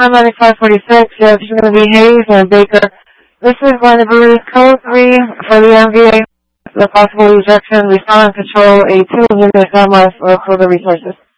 Paramedic 546, yeah, this is going to be Hayes and Baker. This is going to be code 3 for the MVA, the possible ejection, respond and control a 2 unit standby for the resources.